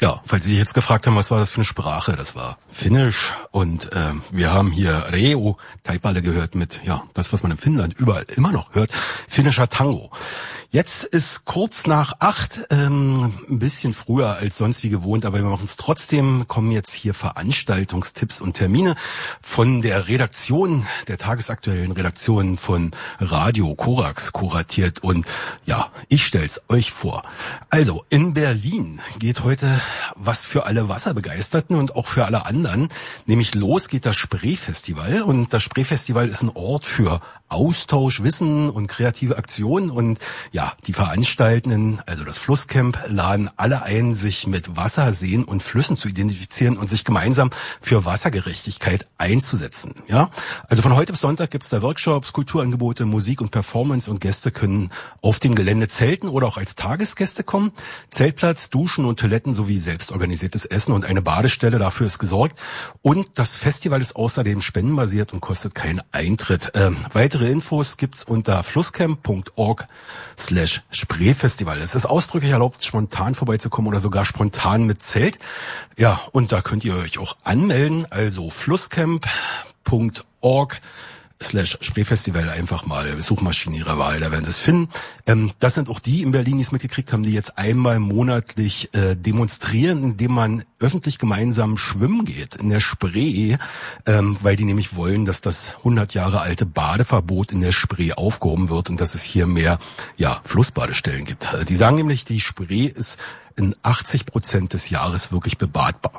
Ja, falls Sie sich jetzt gefragt haben, was war das für eine Sprache, das war Finnisch und wir haben hier Reo Taipale gehört mit, ja, das, was man in Finnland überall immer noch hört, finnischer Tango. Jetzt ist kurz nach 8, ein bisschen früher als sonst wie gewohnt, aber wir machen es trotzdem, kommen jetzt hier Veranstaltungstipps und Termine von der Redaktion, der tagesaktuellen Redaktion von Radio Korax kuratiert und ja, ich stell's euch vor. Also, in Berlin geht heute was für alle Wasserbegeisterten und auch für alle anderen, nämlich los geht das Spree-Festival und das Spree-Festival ist ein Ort für Austausch, Wissen und kreative Aktionen und ja, die Veranstaltenden, also das Flusscamp, laden alle ein, sich mit Wasserseen und Flüssen zu identifizieren und sich gemeinsam für Wassergerechtigkeit einzusetzen. Ja, also von heute bis Sonntag gibt's da Workshops, Kulturangebote, Musik und Performance und Gäste können auf dem Gelände zelten oder auch als Tagesgäste kommen. Zeltplatz, Duschen und Toiletten sowie selbstorganisiertes Essen und eine Badestelle, dafür ist gesorgt. Und das Festival ist außerdem spendenbasiert und kostet keinen Eintritt. Weitere Infos gibt's unter flusscamp.org/Spreefestival. Es ist ausdrücklich erlaubt, spontan vorbeizukommen oder sogar spontan mit Zelt. Ja, und da könnt ihr euch auch anmelden. Also flusscamp.org/Spreefestival, einfach mal Suchmaschine ihrer Wahl, da werden Sie es finden. Das sind auch die in Berlin, die es mitgekriegt haben, die jetzt einmal monatlich demonstrieren, indem man öffentlich gemeinsam schwimmen geht in der Spree, weil die nämlich wollen, dass das 100 Jahre alte Badeverbot in der Spree aufgehoben wird und dass es hier mehr Flussbadestellen gibt. Die sagen nämlich, die Spree ist in 80% des Jahres wirklich bebadbar.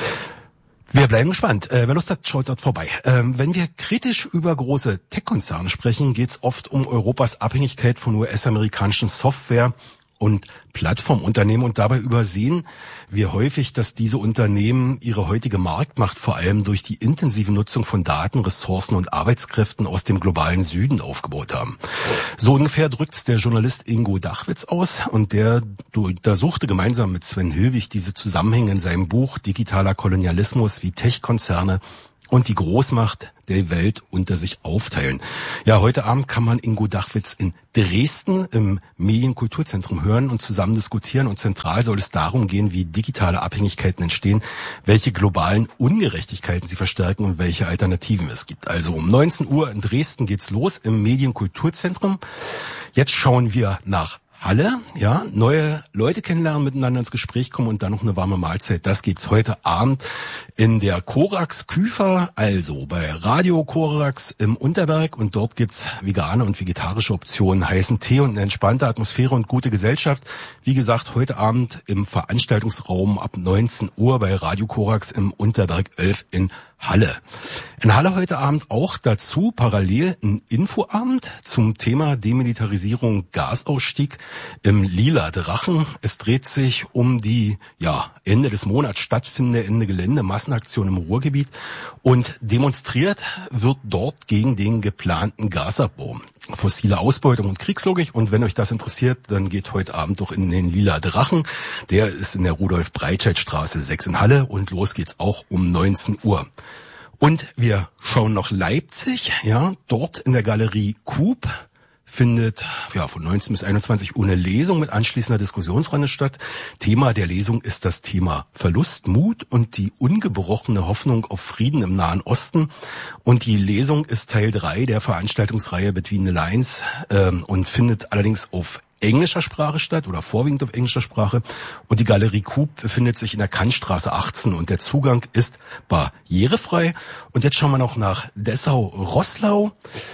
Wir bleiben gespannt. Wer Lust hat, schaut dort vorbei. Wenn wir kritisch über große Tech-Konzerne sprechen, geht es oft um Europas Abhängigkeit von US-amerikanischen Software- und Plattformunternehmen und dabei übersehen wir häufig, dass diese Unternehmen ihre heutige Marktmacht vor allem durch die intensive Nutzung von Daten, Ressourcen und Arbeitskräften aus dem globalen Süden aufgebaut haben. So ungefähr drückt's der Journalist Ingo Dachwitz aus und der untersuchte gemeinsam mit Sven Hilbig diese Zusammenhänge in seinem Buch Digitaler Kolonialismus, wie Tech-Konzerne und die Großmacht der Welt unter sich aufteilen. Ja, heute Abend kann man Ingo Dachwitz in Dresden im Medienkulturzentrum hören und zusammen diskutieren. Und zentral soll es darum gehen, wie digitale Abhängigkeiten entstehen, welche globalen Ungerechtigkeiten sie verstärken und welche Alternativen es gibt. Also um 19 Uhr in Dresden geht's los im Medienkulturzentrum. Jetzt schauen wir nach Halle, ja, neue Leute kennenlernen, miteinander ins Gespräch kommen und dann noch eine warme Mahlzeit. Das gibt's heute Abend in der Korax Küfer, also bei Radio Korax im Unterberg und dort gibt's vegane und vegetarische Optionen, heißen Tee und eine entspannte Atmosphäre und gute Gesellschaft. Wie gesagt, heute Abend im Veranstaltungsraum ab 19 Uhr bei Radio Korax im Unterberg 11 in Halle. In Halle heute Abend auch dazu parallel ein Infoabend zum Thema Demilitarisierung, Gasausstieg im Lila Drachen. Es dreht sich um die Ende des Monats stattfindende Ende Gelände Massenaktion im Ruhrgebiet und demonstriert wird dort gegen den geplanten Gasabbau. Fossile Ausbeutung und Kriegslogik. Und wenn euch das interessiert, dann geht heute Abend doch in den Lila Drachen. Der ist in der Rudolf-Breitscheid-Straße 6 in Halle und los geht's auch um 19 Uhr. Und wir schauen noch Leipzig, ja, dort in der Galerie Coop findet von 19 bis 21 Uhr eine Lesung mit anschließender Diskussionsrunde statt. Thema der Lesung ist das Thema Verlust, Mut und die ungebrochene Hoffnung auf Frieden im Nahen Osten. Und die Lesung ist Teil 3 der Veranstaltungsreihe Between the Lines und findet allerdings auf englischer Sprache statt oder vorwiegend auf englischer Sprache. Und die Galerie Coop befindet sich in der Kantstraße 18 und der Zugang ist barrierefrei. Und jetzt schauen wir noch nach Dessau-Roßlau.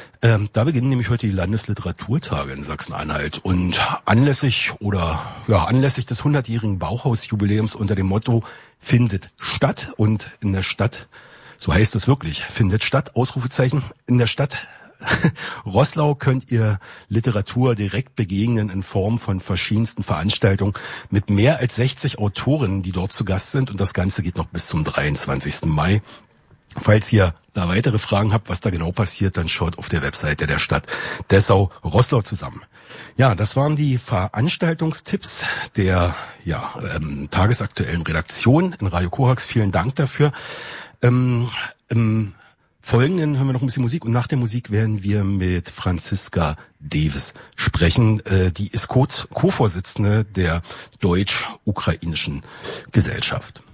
Da beginnen nämlich heute die Landesliteraturtage in Sachsen-Anhalt und anlässlich des 100-jährigen Bauhausjubiläums unter dem Motto findet statt und in der Stadt, so heißt es wirklich, findet statt, Ausrufezeichen, in der Stadt Roßlau könnt ihr Literatur direkt begegnen in Form von verschiedensten Veranstaltungen mit mehr als 60 Autorinnen, die dort zu Gast sind und das Ganze geht noch bis zum 23. Mai. Falls ihr da weitere Fragen habt, was da genau passiert, dann schaut auf der Webseite der Stadt Dessau-Roßlau zusammen. Ja, das waren die Veranstaltungstipps der tagesaktuellen Redaktion in Radio Korax. Vielen Dank dafür. Im folgenden hören wir noch ein bisschen Musik und nach der Musik werden wir mit Franziska Davis sprechen. Die ist Co-Vorsitzende der Deutsch-Ukrainischen Gesellschaft.